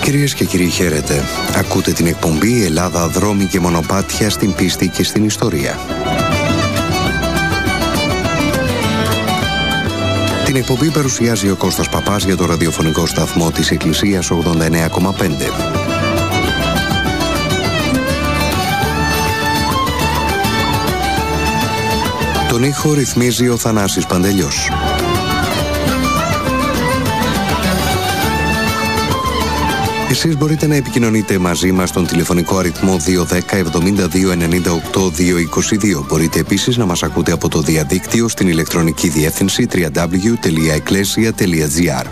Κυρίες και κύριοι, χαίρετε. Ακούτε την εκπομπή Ελλάδα, δρόμοι και μονοπάτια στην πίστη και στην ιστορία. Την εκπομπή παρουσιάζει ο Κώστας Παπάς για το ραδιοφωνικό σταθμό της Εκκλησίας 89,5. Τον ήχο ρυθμίζει ο Θανάσης Παντελιός. Εσείς μπορείτε να επικοινωνείτε μαζί μας στον τηλεφωνικό αριθμό 210 72 98 222. Μπορείτε επίσης να μας ακούτε από το διαδίκτυο στην ηλεκτρονική διεύθυνση www.ecclesia.gr.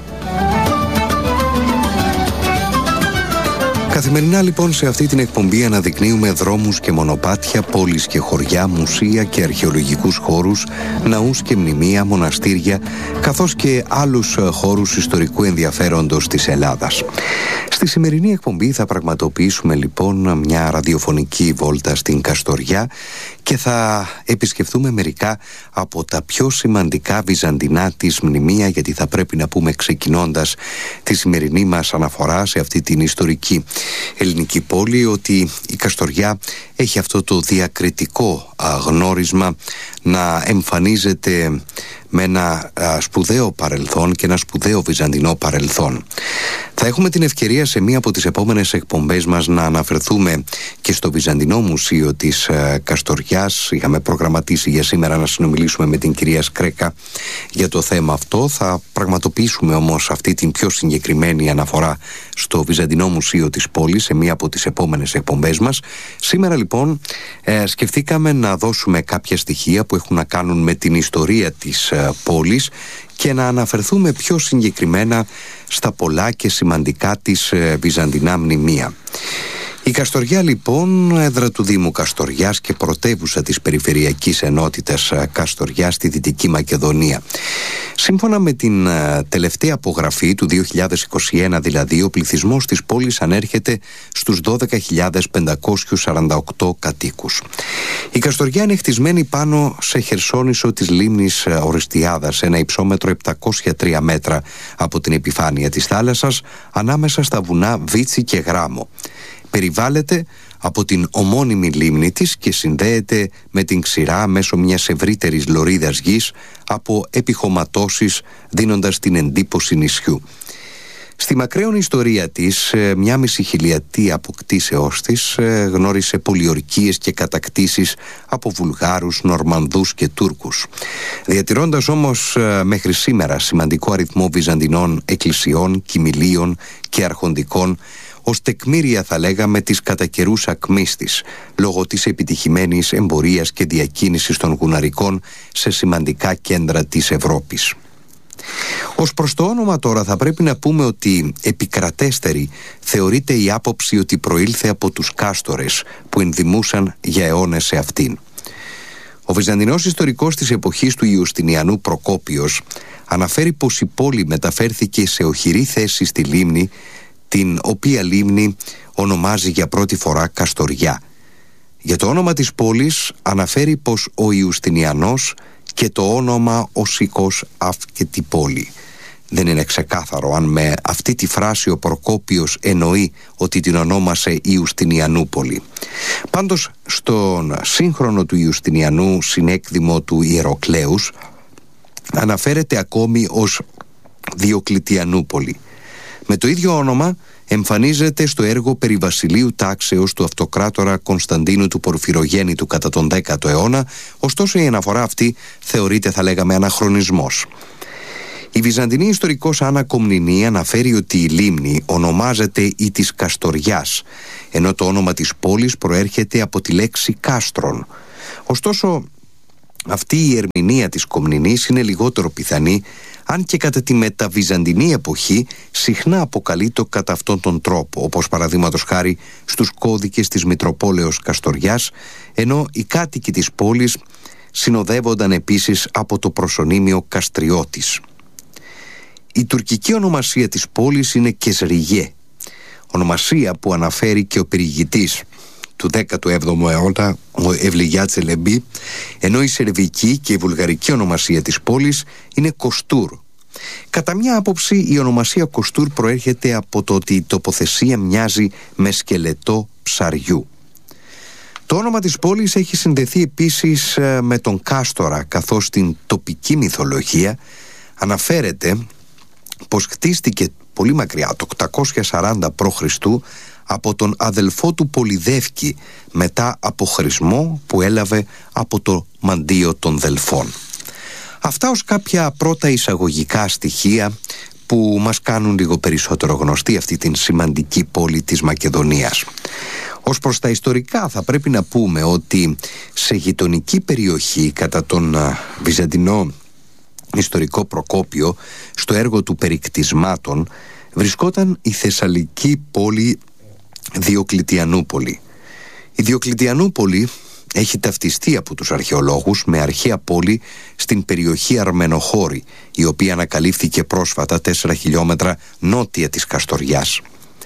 Καθημερινά λοιπόν σε αυτή την εκπομπή αναδεικνύουμε δρόμους και μονοπάτια, πόλεις και χωριά, μουσεία και αρχαιολογικούς χώρους, ναούς και μνημεία, μοναστήρια, καθώς και άλλους χώρους ιστορικού ενδιαφέροντος της Ελλάδας. Στη σημερινή εκπομπή θα πραγματοποιήσουμε λοιπόν μια ραδιοφωνική βόλτα στην Καστοριά και θα επισκεφθούμε μερικά από τα πιο σημαντικά βυζαντινά της μνημεία, γιατί θα πρέπει να πούμε ξεκινώντας τη σημερινή μας αναφορά σε αυτή την ιστορική ελληνική πόλη ότι η Καστοριά έχει αυτό το διακριτικό γνώρισμα να εμφανίζεται με ένα σπουδαίο παρελθόν και ένα σπουδαίο βυζαντινό παρελθόν. Θα έχουμε την ευκαιρία σε μία από τις επόμενες εκπομπές μας να αναφερθούμε και στο Βυζαντινό Μουσείο της Καστοριάς. Είχαμε προγραμματίσει για σήμερα να συνομιλήσουμε με την κυρία Σκρέκα για το θέμα αυτό. Θα πραγματοποιήσουμε όμως αυτή την πιο συγκεκριμένη αναφορά στο Βυζαντινό Μουσείο της πόλης σε μία από τις επόμενες εκπομπές μας. Σήμερα λοιπόν σκεφτήκαμε να δώσουμε κάποια στοιχεία που έχουν να κάνουν με την ιστορία της πόλης και να αναφερθούμε πιο συγκεκριμένα στα πολλά και σημαντικά της βυζαντινά μνημεία. Η Καστοριά λοιπόν, έδρα του Δήμου Καστοριάς και πρωτεύουσα της Περιφερειακής Ενότητας Καστοριάς στη Δυτική Μακεδονία. Σύμφωνα με την τελευταία απογραφή του 2021 δηλαδή, ο πληθυσμός της πόλης ανέρχεται στους 12.548 κατοίκους. Η Καστοριά είναι χτισμένη πάνω σε χερσόνησο της λίμνης Ορεστιάδας, ένα υψόμετρο 703 μέτρα από την επιφάνεια της θάλασσας, ανάμεσα στα βουνά Βίτσι και Γράμμο. Περιβάλλεται από την ομώνυμη λίμνη της και συνδέεται με την ξηρά μέσω μιας ευρύτερης λωρίδας γης από επιχωματώσεις, δίνοντας την εντύπωση νησιού. Στη μακραίων ιστορία της, μια μισή χιλιετία αποκτήσεώς της, γνώρισε πολιορκίες και κατακτήσεις από Βουλγάρους, Νορμανδούς και Τούρκους. Διατηρώντας όμως μέχρι σήμερα σημαντικό αριθμό βυζαντινών εκκλησιών, κοιμηλίων και αρχοντικών, ως τεκμήρια θα λέγαμε της κατά καιρούς ακμής της, λόγω της επιτυχημένης εμπορίας και διακίνησης των γουναρικών σε σημαντικά κέντρα της Ευρώπης. Ως προς το όνομα τώρα θα πρέπει να πούμε ότι επικρατέστερη θεωρείται η άποψη ότι προήλθε από τους Κάστορες που ενδημούσαν για αιώνες σε αυτήν. Ο βυζαντινός ιστορικός της εποχής του Ιουστινιανού Προκόπιος αναφέρει πως η πόλη μεταφέρθηκε σε οχυρή θέση στη λίμνη, την οποία λίμνη ονομάζει για πρώτη φορά Καστοριά. Για το όνομα της πόλης αναφέρει πως ο Ιουστινιανός και το όνομα Οσικός Αύκετη πόλη. Δεν είναι ξεκάθαρο αν με αυτή τη φράση ο Προκόπιος εννοεί ότι την ονόμασε Ιουστινιανούπολη. Πάντως στον σύγχρονο του Ιουστινιανού συνέκδημο του Ιεροκλέους αναφέρεται ακόμη ως Διοκλητιανούπολη. Με το ίδιο όνομα εμφανίζεται στο έργο περί βασιλείου τάξεως του αυτοκράτορα Κωνσταντίνου του Πορφυρογέννητου κατά τον 10ο αιώνα, ωστόσο η αναφορά αυτή θεωρείται θα λέγαμε αναχρονισμός. Η βυζαντινή ιστορικός Άννα Κομνηνή αναφέρει ότι η λίμνη ονομάζεται η της Καστοριάς, ενώ το όνομα της πόλης προέρχεται από τη λέξη κάστρον. Ωστόσο αυτή η ερμηνεία της Κομνηνής είναι λιγότερο πιθανή, αν και κατά τη μεταβυζαντινή εποχή συχνά αποκαλείται κατά αυτόν τον τρόπο, όπως παραδείγματος χάρη στους κώδικες της Μητροπόλεως Καστοριάς, ενώ οι κάτοικοι της πόλης συνοδεύονταν επίσης από το προσωνύμιο Καστριώτης. Η τουρκική ονομασία της πόλης είναι Κεσριγέ, ονομασία που αναφέρει και ο περιηγητής του 17ου αιώνα, ο Ευλιγιά Τσελεμπή, ενώ η σερβική και η βουλγαρική ονομασία της πόλης είναι Κοστούρ. Κατά μια άποψη, η ονομασία Κοστούρ προέρχεται από το ότι η τοποθεσία μοιάζει με σκελετό ψαριού. Το όνομα της πόλης έχει συνδεθεί επίσης με τον Κάστορα, καθώς στην τοπική μυθολογία αναφέρεται πως χτίστηκε πολύ μακριά, το 840 π.Χ. από τον αδελφό του Πολυδεύκη, μετά από χρησμό που έλαβε από το μαντίο των Δελφών. Αυτά ως κάποια πρώτα εισαγωγικά στοιχεία που μας κάνουν λίγο περισσότερο γνωστή αυτή την σημαντική πόλη της Μακεδονίας. Ως προς τα ιστορικά θα πρέπει να πούμε ότι σε γειτονική περιοχή κατά τον βυζαντινό ιστορικό Προκόπιο, στο έργο του Περικτισμάτων, βρισκόταν η θεσσαλική πόλη Διοκλητιανούπολη. Η Διοκλητιανούπολη έχει ταυτιστεί από τους αρχαιολόγους με αρχαία πόλη στην περιοχή Αρμενοχώρη, η οποία ανακαλύφθηκε πρόσφατα 4 χιλιόμετρα νότια της Καστοριάς.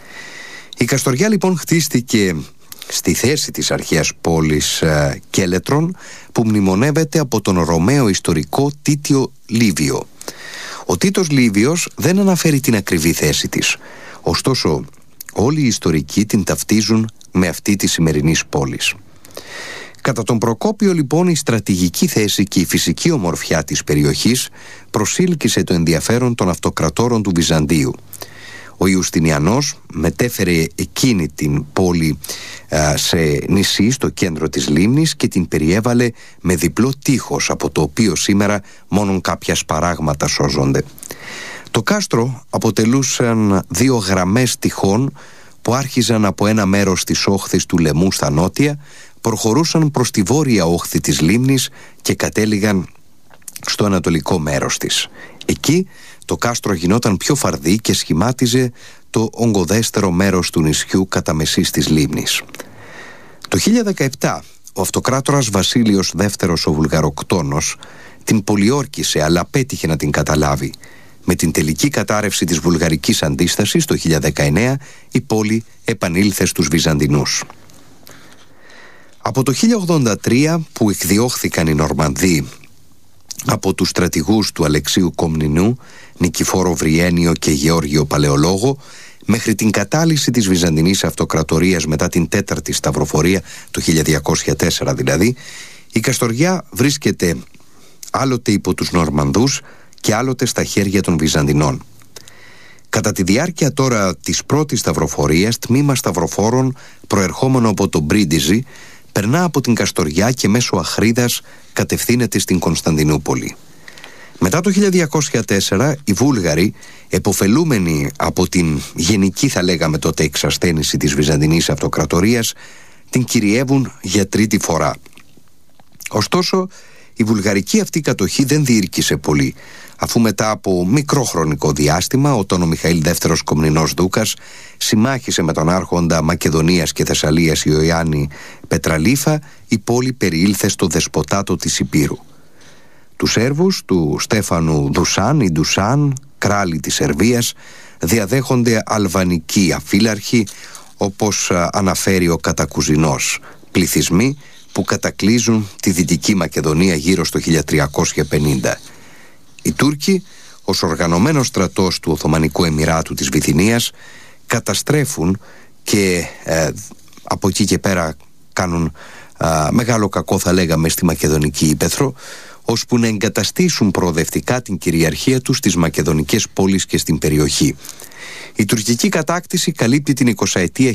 Η Καστοριά λοιπόν χτίστηκε στη θέση της αρχαίας πόλης Κέλετρον, που μνημονεύεται από τον Ρωμαίο ιστορικό Τίτιο Λίβιο. Ο Τίτος Λίβιος δεν αναφέρει την ακριβή θέση της, ωστόσο όλοι οι ιστορικοί την ταυτίζουν με αυτή της σημερινής πόλης. Κατά τον Προκόπιο λοιπόν η στρατηγική θέση και η φυσική ομορφιά της περιοχής προσήλκησε το ενδιαφέρον των αυτοκρατόρων του Βυζαντίου. Ο Ιουστινιανός μετέφερε εκείνη την πόλη σε νησί στο κέντρο της λίμνης και την περιέβαλε με διπλό τείχος, από το οποίο σήμερα μόνον κάποια σπαράγματα σώζονται. Το κάστρο αποτελούσαν 2 γραμμές τειχών που άρχιζαν από ένα μέρος της όχθης του λαιμού στα νότια, προχωρούσαν προς τη βόρεια όχθη της λίμνης και κατέληγαν στο ανατολικό μέρος της. Εκεί το κάστρο γινόταν πιο φαρδί και σχημάτιζε το ογκωδέστερο μέρος του νησιού κατά μεσής της λίμνης. Το 1017 ο αυτοκράτορας Βασίλειος Δεύτερος ο Βουλγαροκτόνος την πολιόρκησε, αλλά πέτυχε να την καταλάβει. Με την τελική κατάρρευση της βουλγαρικής αντίστασης το 1019 η πόλη επανήλθε στους Βυζαντινούς. Από το 1083 που εκδιώχθηκαν οι Νορμανδοί από τους στρατηγούς του Αλεξίου Κομνηνού, Νικηφόρο Βριένιο και Γεώργιο Παλαιολόγο, μέχρι την κατάλυση της Βυζαντινής Αυτοκρατορίας μετά την 4η Σταυροφορία το 1204 δηλαδή, η Καστοριά βρίσκεται άλλοτε υπό τους Νορμανδούς και άλλοτε στα χέρια των Βυζαντινών. Κατά τη διάρκεια τώρα της πρώτης Σταυροφορίας, τμήμα σταυροφόρων προερχόμενο από το Μπρίντιζι περνά από την Καστοριά και μέσω Αχρίδας κατευθύνεται στην Κωνσταντινούπολη. Μετά το 1204 οι Βούλγαροι, επωφελούμενοι από την γενική θα λέγαμε τότε εξασθένηση της Βυζαντινής Αυτοκρατορίας, την κυριεύουν για τρίτη φορά. Ωστόσο η βουλγαρική αυτή κατοχή δεν διήρκησε πολύ, αφού μετά από μικρό χρονικό διάστημα, όταν ο Μιχαήλ Δεύτερος Κομνηνός Δούκας συμμάχησε με τον άρχοντα Μακεδονίας και Θεσσαλίας Ιωάννη Πετραλίφα, η πόλη περιήλθε στο δεσποτάτο της Υπήρου. Τους Σέρβους του Στέφανου Δουσάν ή Ντουσάν, κράλη της Σερβίας, διαδέχονται αλβανικοί αφύλαρχοι, όπως αναφέρει ο Κατακουζινός, πληθυσμοί που κατακλείζουν τη Δυτική Μακεδονία γύρω στο 1350. Οι Τούρκοι, ως οργανωμένος στρατός του Οθωμανικού Εμιράτου της Βυθινίας, καταστρέφουν και από εκεί και πέρα κάνουν μεγάλο κακό θα λέγαμε στη Μακεδονική Ύπαιθρο, ώσπου να εγκαταστήσουν προοδευτικά την κυριαρχία τους στις μακεδονικές πόλεις και στην περιοχή. Η τουρκική κατάκτηση καλύπτει την 20ετία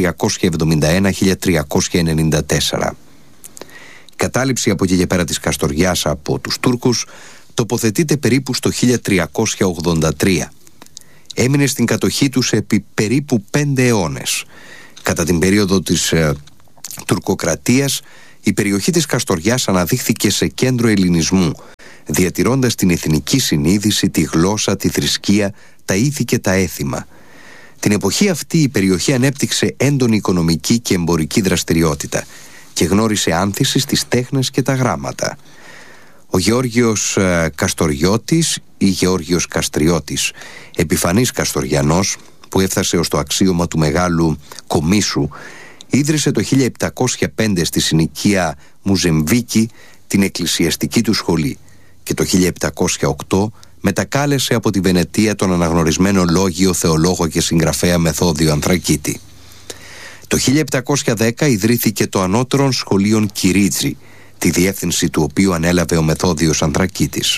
1371-1394. Η κατάληψη από εκεί και πέρα της Καστοριάς από τους Τούρκους τοποθετείται περίπου στο 1383. Έμεινε στην κατοχή τους επί περίπου 5 αιώνες. Κατά την περίοδο της τουρκοκρατίας, η περιοχή της Καστοριάς αναδείχθηκε σε κέντρο ελληνισμού, διατηρώντας την εθνική συνείδηση, τη γλώσσα, τη θρησκεία, τα ήθη και τα έθιμα. Την εποχή αυτή η περιοχή ανέπτυξε έντονη οικονομική και εμπορική δραστηριότητα και γνώρισε άνθηση στις τέχνες και τα γράμματα. Ο Γεώργιος Καστοριώτης ή Γεώργιος Καστριώτης, επιφανής Καστοριανός που έφτασε ως το αξίωμα του μεγάλου κομίσου, ίδρυσε το 1705 στη συνοικία Μουζεμβίκη την εκκλησιαστική του σχολή και το 1708 μετακάλεσε από τη Βενετία τον αναγνωρισμένο λόγιο, θεολόγο και συγγραφέα Μεθόδιο Ανθρακίτη. Το 1710 ιδρύθηκε το Ανώτερον Σχολείον Κυρίτζη, τη διεύθυνση του οποίου ανέλαβε ο Μεθόδιος Ανθρακίτης.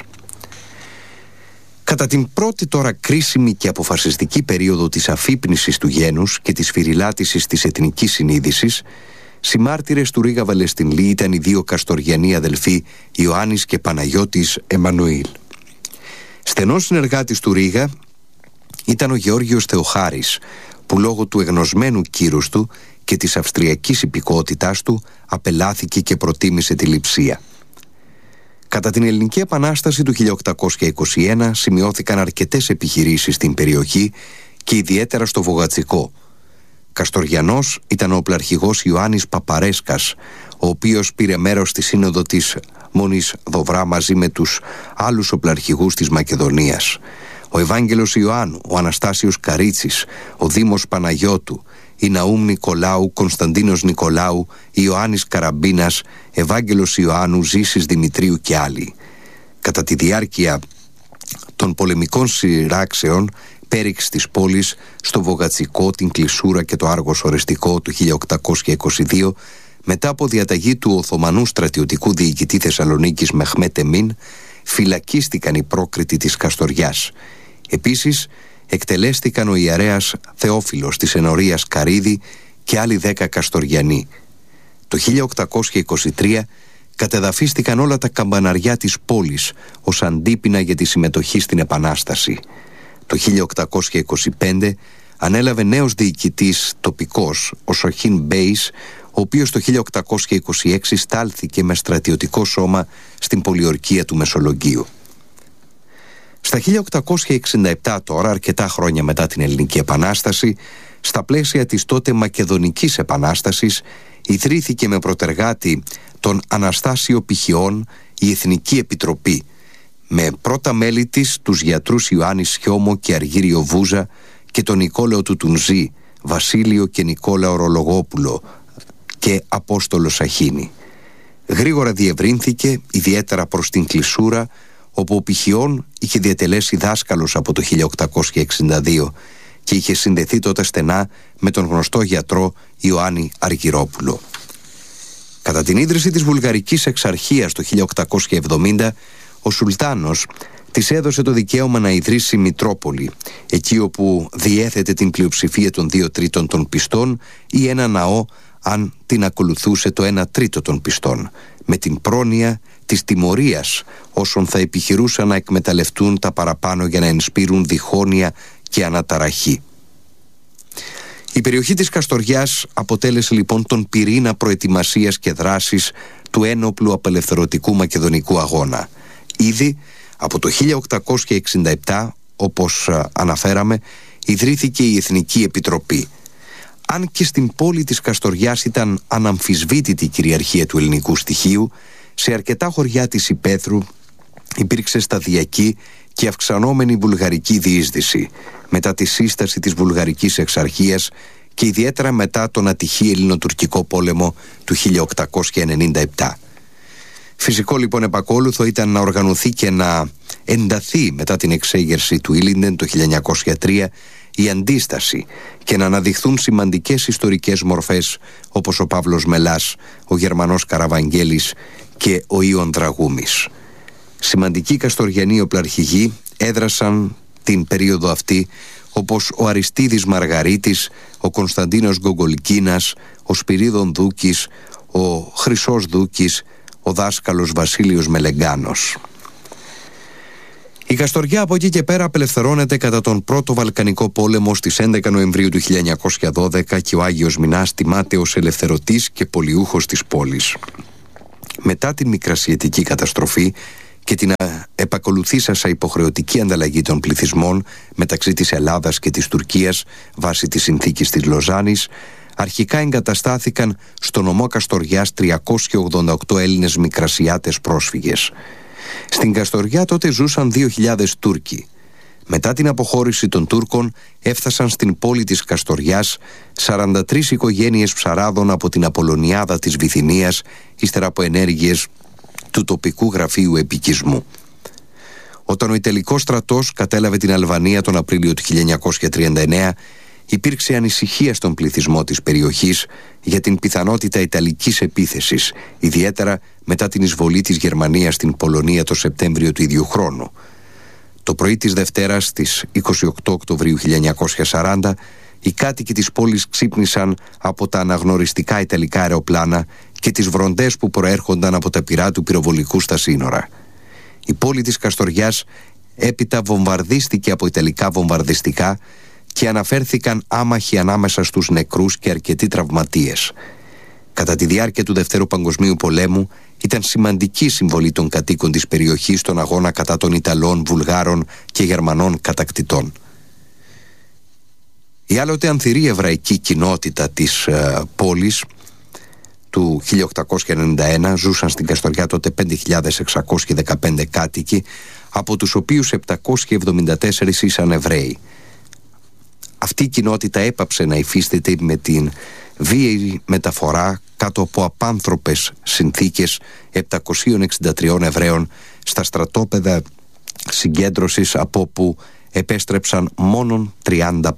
Κατά την πρώτη τώρα κρίσιμη και αποφασιστική περίοδο της αφύπνισης του γένους και της σφυριλάτησης της εθνικής συνείδησης, συμμάρτυρες του Ρίγα Βαλεστινλή ήταν οι δύο καστοριανοί αδελφοί Ιωάννης και Παναγιώτης Εμμανουήλ. Στενός συνεργάτης του Ρίγα ήταν ο Γεώργιος Θεοχάρης, που λόγω του εγνωσμένου κύρους του και της αυστριακής υπηκότητάς του απελάθηκε και προτίμησε τη λειψία. Κατά την Ελληνική Επανάσταση του 1821 σημειώθηκαν αρκετές επιχειρήσεις στην περιοχή και ιδιαίτερα στο Βογατσικό. Καστοριανός ήταν ο οπλαρχηγός Ιωάννης Παπαρέσκας, ο οποίος πήρε μέρος στη σύνοδο της Μονής Δοβρά μαζί με τους άλλους οπλαρχηγούς της Μακεδονίας. Ο Ευάγγελος Ιωάννου, ο Αναστάσιος Καρίτσης, ο Δήμος Παναγιώτου, η Ναούμ Νικολάου, Κωνσταντίνος Νικολάου, Ιωάννης Καραμπίνας, Ευάγγελος Ιωάννου, Ζήσης Δημητρίου και άλλοι. Κατά τη διάρκεια των πολεμικών σειράξεων πέριξ της πόλης στο Βογατσικό, την Κλεισούρα και το Άργος Ορεστικό του 1822, μετά από διαταγή του Οθωμανού στρατιωτικού διοικητή Θεσσαλονίκης Μεχμέτ Εμίν, φυλακίστηκαν οι πρόκριτοι της Καστοριάς. Επίσης εκτελέστηκαν ο ιερέας Θεόφιλος της ενορίας Καρύδη και άλλοι 10 καστοριανοί. Το 1823 κατεδαφίστηκαν όλα τα καμπαναριά της πόλης ως αντίπεινα για τη συμμετοχή στην Επανάσταση. Το 1825 ανέλαβε νέος διοικητής τοπικός, ο Σοχίν Μπέης, ο οποίος το 1826 στάλθηκε με στρατιωτικό σώμα στην πολιορκία του Μεσολογγίου. Στα 1867 τώρα, αρκετά χρόνια μετά την Ελληνική Επανάσταση, στα πλαίσια της τότε Μακεδονικής Επανάστασης, ιδρύθηκε με προτεργάτη τον Αναστάσιο Πηχιών η Εθνική Επιτροπή, με πρώτα μέλη της τους γιατρούς Ιωάννη Σιώμο και Αργύριο Βούζα και τον Νικόλαο του Τουνζή, Βασίλειο και Νικόλαο Ρολογόπουλο και Απόστολο Σαχίνη. Γρήγορα διευρύνθηκε ιδιαίτερα προς την Κλεισούρα, όπου ο Πηχιών είχε διατελέσει δάσκαλος από το 1862 και είχε συνδεθεί τότε στενά με τον γνωστό γιατρό Ιωάννη Αργυρόπουλο. Κατά την ίδρυση της Βουλγαρικής Εξαρχίας το 1870, ο Σουλτάνος της έδωσε το δικαίωμα να ιδρύσει Μητρόπολη, εκεί όπου διέθετε την πλειοψηφία των 2/3 των πιστών ή ένα ναό αν την ακολουθούσε το 1/3 των πιστών, με την πρόνοια της τιμωρίας όσων θα επιχειρούσαν να εκμεταλλευτούν τα παραπάνω για να ενσπείρουν διχόνοια και αναταραχή. Η περιοχή της Καστοριάς αποτέλεσε λοιπόν τον πυρήνα προετοιμασίας και δράσης του ένοπλου απελευθερωτικού μακεδονικού αγώνα. Ήδη από το 1867, όπως αναφέραμε, ιδρύθηκε η Εθνική Επιτροπή. Αν και στην πόλη της Καστοριάς ήταν αναμφισβήτητη η κυριαρχία του ελληνικού στοιχείου, σε αρκετά χωριά της υπαίθρου υπήρξε σταδιακή και αυξανόμενη βουλγαρική διείσδυση μετά τη σύσταση της Βουλγαρικής Εξαρχίας και ιδιαίτερα μετά τον ατυχή Ελληνοτουρκικό πόλεμο του 1897. Φυσικό λοιπόν επακόλουθο ήταν να οργανωθεί και να ενταθεί μετά την εξέγερση του Ήλιντεν το 1903 η αντίσταση και να αναδειχθούν σημαντικές ιστορικές μορφές όπως ο Παύλος Μελάς, ο Γερμανός Καραβαγγέλης και ο Ιων Δραγούμης. Σημαντικοί καστοριανοί οπλαρχηγοί έδρασαν την περίοδο αυτή, όπως ο Αριστίδης Μαργαρίτης, ο Κωνσταντίνος Γκογκολκίνας, ο Σπυρίδων Δούκης, ο Χρυσός Δούκης, ο δάσκαλος Βασίλειος Μελεγκάνος. Η Καστοριά από εκεί και πέρα απελευθερώνεται κατά τον Πρώτο Βαλκανικό Πόλεμο στις 11 Νοεμβρίου του 1912 και ο Άγιος Μινάς τιμάται ως ελευθερωτής και πολιούχος της πόλης. Μετά την Μικρασιατική καταστροφή και την επακολουθήσασα υποχρεωτική ανταλλαγή των πληθυσμών μεταξύ της Ελλάδας και της Τουρκίας βάσει της συνθήκης της Λοζάνης, αρχικά εγκαταστάθηκαν στο νομό Καστοριάς 388 Έλληνες Μικρασιάτες πρόσφυγες. Στην Καστοριά τότε ζούσαν 2.000 Τούρκοι. Μετά την αποχώρηση των Τούρκων έφτασαν στην πόλη της Καστοριάς 43 οικογένειες ψαράδων από την Απολωνιάδα της Βυθινίας, ύστερα από ενέργειες του τοπικού γραφείου επικισμού. Όταν ο Ιταλικός στρατός κατέλαβε την Αλβανία τον Απρίλιο του 1939, υπήρξε ανησυχία στον πληθυσμό της περιοχής για την πιθανότητα Ιταλικής επίθεσης, ιδιαίτερα μετά την εισβολή της Γερμανίας στην Πολωνία το Σεπτέμβριο του ίδιου χρόνου. Το πρωί της Δευτέρας, στις 28 Οκτωβρίου 1940, οι κάτοικοι της πόλης ξύπνησαν από τα αναγνωριστικά Ιταλικά αεροπλάνα και τις βροντές που προέρχονταν από τα πυρά του πυροβολικού στα σύνορα. Η πόλη της Καστοριάς έπειτα βομβαρδίστηκε από Ιταλικά βομβαρδιστικά και αναφέρθηκαν άμαχοι ανάμεσα στους νεκρούς και αρκετοί τραυματίες. Κατά τη διάρκεια του Δευτέρου Παγκοσμίου Πολέμου ήταν σημαντική συμβολή των κατοίκων της περιοχής στον αγώνα κατά των Ιταλών, Βουλγάρων και Γερμανών κατακτητών. Η άλλοτε ανθυρή εβραϊκή κοινότητα της πόλης του 1891 ζούσαν στην Καστοριά τότε 5.615 κάτοικοι, από τους οποίους 774 ήσαν Εβραίοι. Αυτή η κοινότητα έπαψε να υφίσταται με την βίαιη μεταφορά κάτω από απάνθρωπες συνθήκες 763 Εβραίων στα στρατόπεδα συγκέντρωσης, από όπου επέστρεψαν μόνον 35.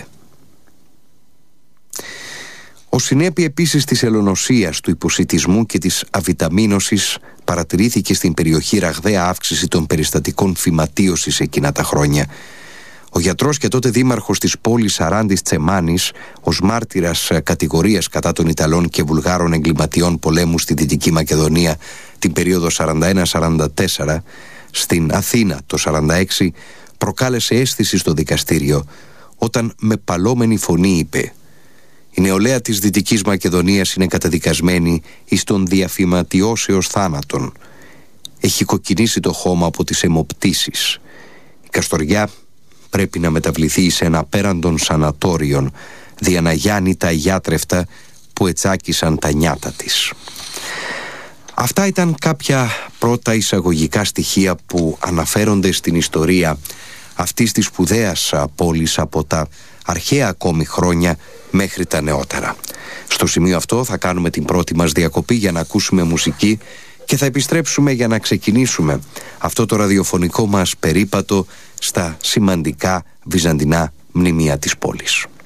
Ως συνέπεια επίσης της ελονοσίας, του υποσιτισμού και της αβιταμίνωσης, παρατηρήθηκε στην περιοχή ραγδαία αύξηση των περιστατικών φυματίωσης εκείνα τα χρόνια. Ο γιατρός και τότε δήμαρχος της πόλης Αράντης Τσεμάνης, ως μάρτυρας κατηγορίας κατά των Ιταλών και Βουλγάρων εγκληματιών πολέμου στη Δυτική Μακεδονία την περίοδο 41-44, στην Αθήνα το 46, προκάλεσε αίσθηση στο δικαστήριο όταν με παλόμενη φωνή είπε: «Η νεολαία της Δυτικής Μακεδονίας είναι καταδικασμένη εις των διαφυματιώσεως θάνατον. Έχει κοκκινήσει το χώμα από τις αιμοπτήσεις. Η Καστοριά πρέπει να μεταβληθεί σε ένα πέραντον σανατόριον, δια να γιάνει τα αγιάτρευτα που ετσάκησαν τα νιάτα της». Αυτά ήταν κάποια πρώτα εισαγωγικά στοιχεία που αναφέρονται στην ιστορία αυτής της σπουδαίας πόλης από τα αρχαία ακόμη χρόνια μέχρι τα νεότερα. Στο σημείο αυτό θα κάνουμε την πρώτη μας διακοπή για να ακούσουμε μουσική και θα επιστρέψουμε για να ξεκινήσουμε αυτό το ραδιοφωνικό μας περίπατο στα σημαντικά βυζαντινά μνημεία της πόλης.